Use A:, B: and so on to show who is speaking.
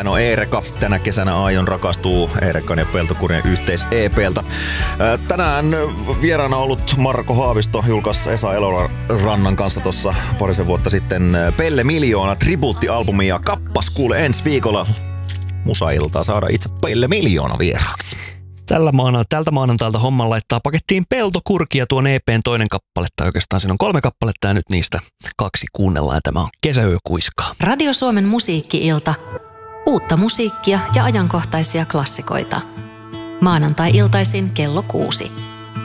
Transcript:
A: Hän on Eereka. Tänä kesänä aion rakastuu Eerekan ja Peltokurien yhteis-EP:ltä. Tänään vieraana ollut Marko Haavisto julkaisi Esa Elorannan kanssa tuossa parisen vuotta sitten Pelle Miljoona tribuuttialbumi ja kappas kuule ensi viikolla musailtaa saada itse Pelle Miljoona vieraaksi.
B: Tältä maanantailta homman laittaa pakettiin Peltokurkia tuon EP:n toinen kappale, tai oikeastaan siinä on 3 kappaletta ja nyt niistä 2 kuunnellaan ja tämä on Kesäyökuiskaa.
C: Radio Suomen musiikki-ilta. Uutta musiikkia ja ajankohtaisia klassikoita. Maanantai-iltaisin kello 6.